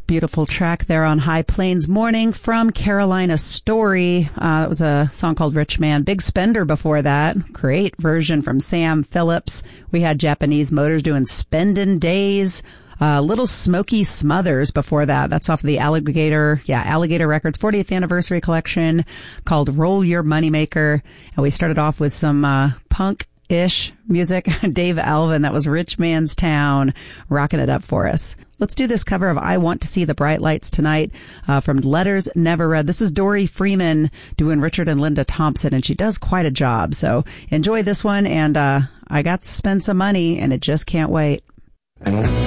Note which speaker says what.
Speaker 1: Beautiful track there on High Plains Morning from Carolina Story. That was a song called Rich Man. Big Spender before that. Great version from Sam Phillips. We had Japanese Motors doing Spendin' Days. Little Smoky Smothers before that. That's off of the Alligator Records 40th anniversary collection called Roll Your Moneymaker. And we started off with some punk-ish music. Dave Alvin, that was Rich Man's Town, rocking it up for us. Let's do this cover of I Want to See the Bright Lights Tonight from Letters Never Read. This is Dory Freeman doing Richard and Linda Thompson, and she does quite a job. So enjoy this one, and I got to spend some money, and it just can't wait.